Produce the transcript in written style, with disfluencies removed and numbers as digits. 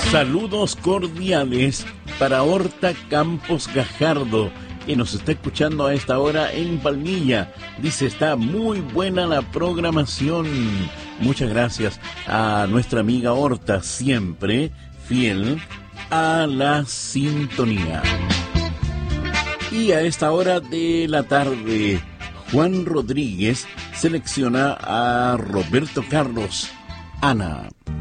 Saludos cordiales para Horta Campos Gajardo, que nos está escuchando a esta hora en Palmilla. Dice, está muy buena la programación. Muchas gracias a nuestra amiga Horta, siempre fiel a la sintonía. Y a esta hora de la tarde, Juan Rodríguez selecciona a Roberto Carlos, Ana.